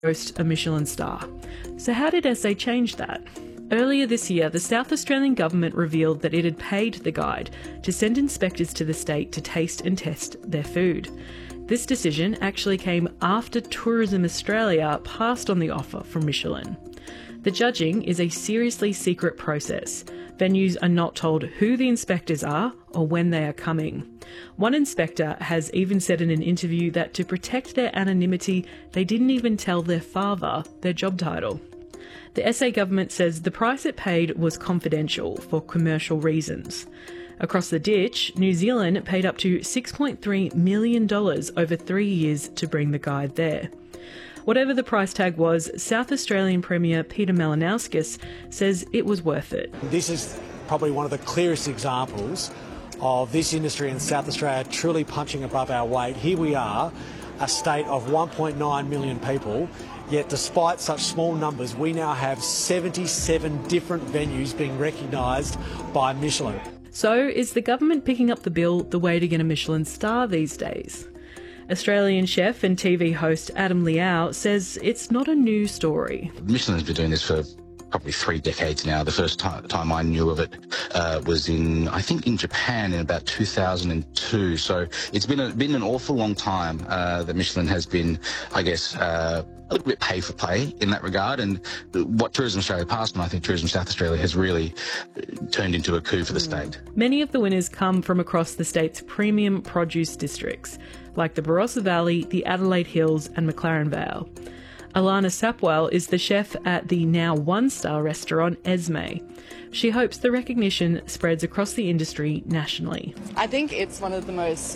boast a Michelin star. So how did SA change that? Earlier this year, the South Australian government revealed that it had paid the guide to send inspectors to the state to taste and test their food. This decision actually came after Tourism Australia passed on the offer from Michelin. The judging is a seriously secret process. Venues are not told who the inspectors are or when they are coming. One inspector has even said in an interview that to protect their anonymity, they didn't even tell their father their job title. The SA government says the price it paid was confidential for commercial reasons. Across the ditch, New Zealand paid up to $6.3 million over 3 years to bring the guide there. Whatever the price tag was, South Australian Premier Peter Malinauskas says it was worth it. This is probably one of the clearest examples of this industry in South Australia truly punching above our weight. Here we are, a state of 1.9 million people, yet despite such small numbers, we now have 77 different venues being recognised by Michelin. So is the government picking up the bill the way to get a Michelin star these days? Australian chef and TV host Adam Liao says it's not a new story. Michelin's been doing this for probably 3 decades now. The first time I knew of it was in Japan in about 2002. So it's been an awful long time that Michelin has been, I guess, a little bit pay for play in that regard. And what Tourism Australia passed, and I think Tourism South Australia has really turned into a coup for the state. Many of the winners come from across the state's premium produce districts, like the Barossa Valley, the Adelaide Hills and McLaren Vale. Alana Sapwell is the chef at the now 1-star restaurant Esme. She hopes the recognition spreads across the industry nationally. I think it's one of the most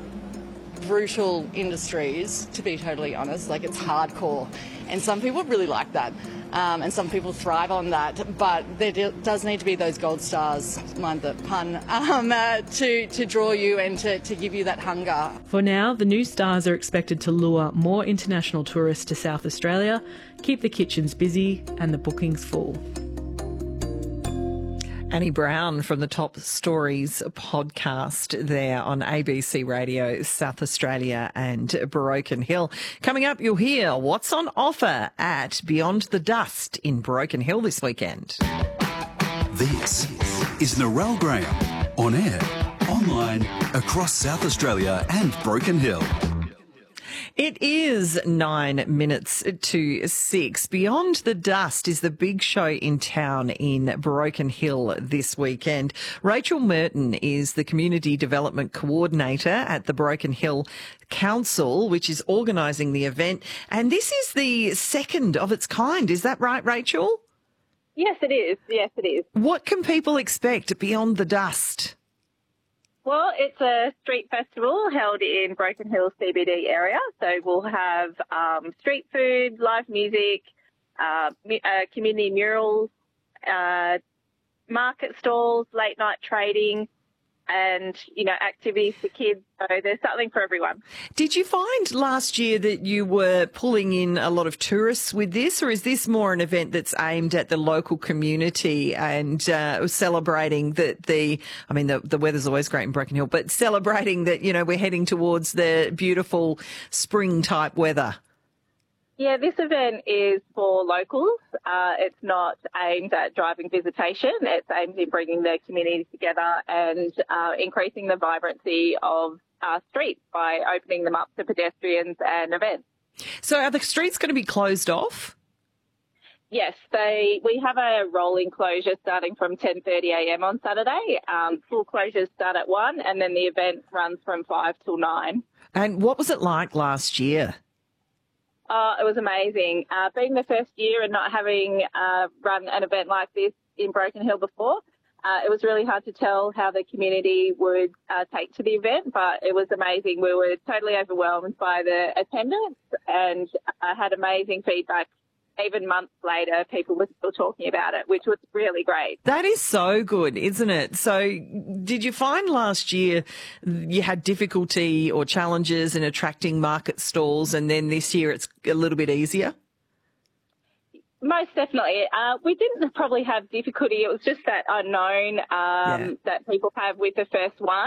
brutal industries, to be totally honest. Like, it's hardcore. And some people really like that. And some people thrive on that. But there does need to be those gold stars, mind the pun, to draw you and to give you that hunger. For now, the new stars are expected to lure more international tourists to South Australia, keep the kitchens busy and the bookings full. Annie Brown from the Top Stories podcast there on ABC Radio, South Australia and Broken Hill. Coming up, you'll hear what's on offer at Beyond the Dust in Broken Hill this weekend. This is Narelle Graham, on air, online, across South Australia and Broken Hill. It is 9 minutes to 6. Beyond the Dust is the big show in town in Broken Hill this weekend. Rachel Merton is the Community Development Coordinator at the Broken Hill Council, which is organising the event. And this is the second of its kind. Is that right, Rachel? Yes, it is. Yes, it is. What can people expect beyond the dust? Well, it's a street festival held in Broken Hill CBD area. So we'll have street food, live music, community murals, market stalls, late night trading, and, activities for kids. So there's something for everyone. Did you find last year that you were pulling in a lot of tourists with this, or is this more an event that's aimed at the local community and celebrating the weather's always great in Broken Hill, but celebrating that, we're heading towards the beautiful spring type weather? Yeah, this event is for locals. It's not aimed at driving visitation. It's aimed at bringing the community together and increasing the vibrancy of our streets by opening them up to pedestrians and events. So are the streets going to be closed off? Yes, we have a rolling closure starting from 10:30 a.m. on Saturday. Full closures start at 1 and then the event runs from 5 till 9. And what was it like last year? It was amazing. Being the first year and not having run an event like this in Broken Hill before, it was really hard to tell how the community would take to the event, but it was amazing. We were totally overwhelmed by the attendance and had amazing feedback. Even months later, people were still talking about it, which was really great. That is so good, isn't it? So did you find last year you had difficulty or challenges in attracting market stalls, and then this year it's a little bit easier? Most definitely. We didn't probably have difficulty. It was just that unknown that people have with the first one.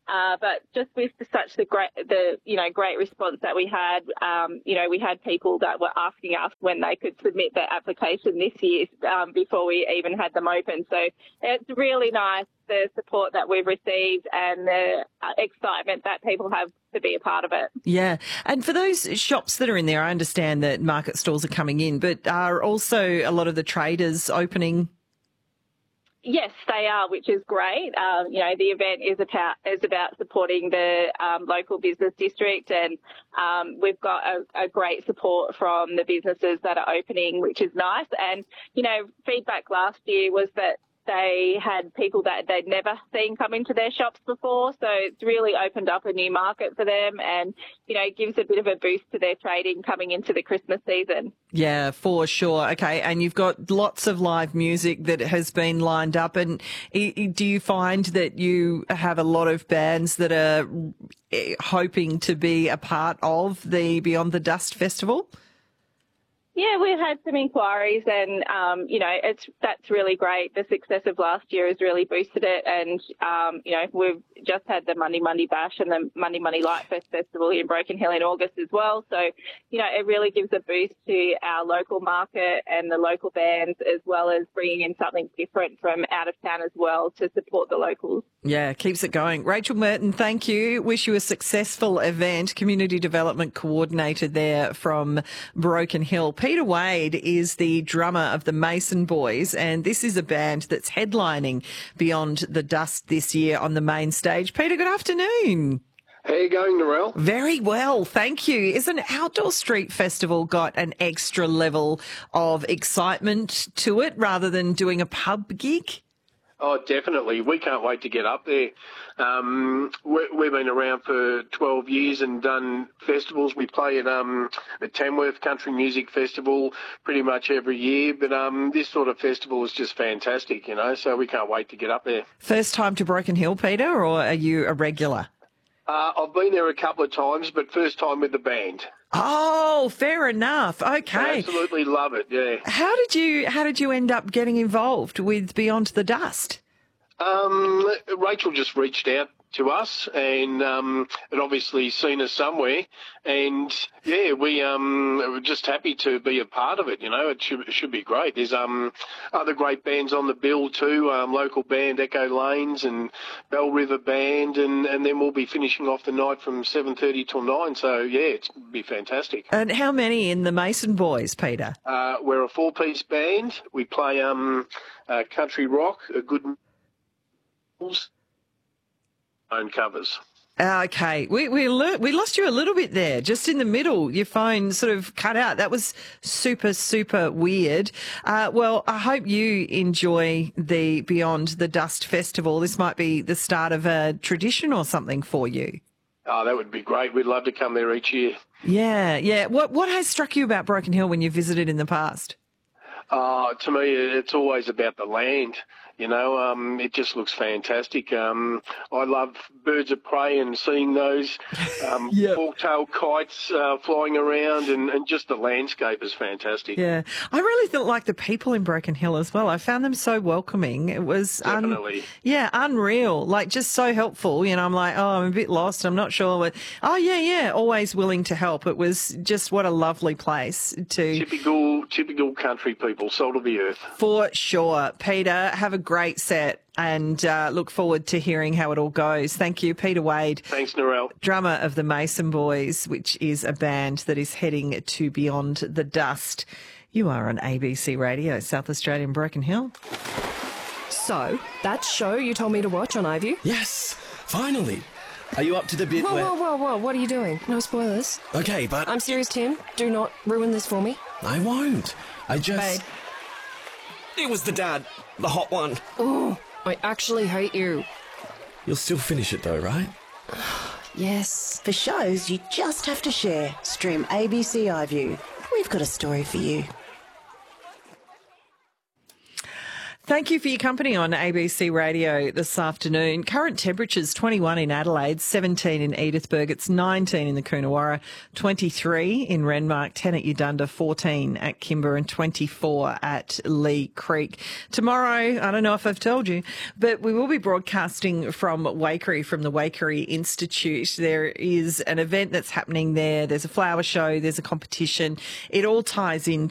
But just with such the great response that we had, we had people that were asking us when they could submit their application this year before we even had them open. So it's really nice, the support that we've received and the excitement that people have to be a part of it. Yeah. And for those shops that are in there, I understand that market stalls are coming in, but are also a lot of the traders opening? Yes, they are, which is great. The event is about supporting the local business district, and we've got a great support from the businesses that are opening, which is nice. And, feedback last year was that they had people that they'd never seen come into their shops before. So it's really opened up a new market for them and, gives a bit of a boost to their trading coming into the Christmas season. Yeah, for sure. Okay. And you've got lots of live music that has been lined up. And do you find that you have a lot of bands that are hoping to be a part of the Beyond the Dust Festival? Yeah, we've had some inquiries and, that's really great. The success of last year has really boosted it. And, we've just had the Monday Monday Bash and the Monday Monday Light Fest Festival in Broken Hill in August as well. So, it really gives a boost to our local market and the local bands, as well as bringing in something different from out of town as well to support the locals. Yeah, keeps it going. Rachel Merton, thank you. Wish you a successful event. Community Development Coordinator there from Broken Hill. Peter Wade is the drummer of the Mason Boys, and this is a band that's headlining Beyond the Dust this year on the main stage. Peter, good afternoon. How are you going, Narelle? Very well, thank you. Is an outdoor street festival got an extra level of excitement to it rather than doing a pub gig? Oh, definitely. We can't wait to get up there. We've been around for 12 years and done festivals. We play at Tamworth Country Music Festival pretty much every year. But this sort of festival is just fantastic, so we can't wait to get up there. First time to Broken Hill, Peter, or are you a regular? I've been there a couple of times, but first time with the band. Oh, fair enough. Okay. I absolutely love it, yeah. How did you end up getting involved with Beyond the Dust? Rachel just reached out to us and had obviously seen us somewhere, and yeah, we're just happy to be a part of it. It should be great. There's other great bands on the bill too. Local band Echo Lanes and Bell River Band, and then we'll be finishing off the night from 7:30 till 9. So yeah, it'll be fantastic. And how many in the Mason Boys, Peter? We're a 4-piece band. We play country rock, a good own covers. Okay, we lost you a little bit there, just in the middle. Your phone sort of cut out. That was super, super weird. Well, I hope you enjoy the Beyond the Dust Festival. This might be the start of a tradition or something for you. Oh, that would be great. We'd love to come there each year. Yeah. What has struck you about Broken Hill when you visited in the past? To me, it's always about the land. It just looks fantastic. I love birds of prey and seeing those fork-tailed kites flying around, and just the landscape is fantastic. Yeah, I really like the people in Broken Hill as well. I found them so welcoming. It was definitely unreal. Like, just so helpful. I'm like, I'm a bit lost. I'm not sure. But, always willing to help. It was just what a lovely place to. Typical country people, salt of the earth. For sure, Peter. Have a great set and look forward to hearing how it all goes. Thank you, Peter Wade. Thanks, Narelle. Drummer of the Mason Boys, which is a band that is heading to Beyond the Dust. You are on ABC Radio, South Australian, Broken Hill. So, that show you told me to watch on iView? Yes, finally. Are you up to the bit where... Whoa, what are you doing? No spoilers. Okay, but... I'm serious, Tim. Do not ruin this for me. I won't. I just... Babe. It was the dad. The hot one. Oh, I actually hate you. You'll still finish it though, right? Yes. For shows you just have to share, stream ABC iView. We've got a story for you. Thank you for your company on ABC Radio this afternoon. Current temperatures 21 in Adelaide, 17 in Edithburgh, it's 19 in the Coonawarra, 23 in Renmark, 10 at Udunda, 14 at Kimber and 24 at Lee Creek. Tomorrow, I don't know if I've told you, but we will be broadcasting from Waikerie, from the Waikerie Institute. There is an event that's happening there. There's a flower show, there's a competition. It all ties into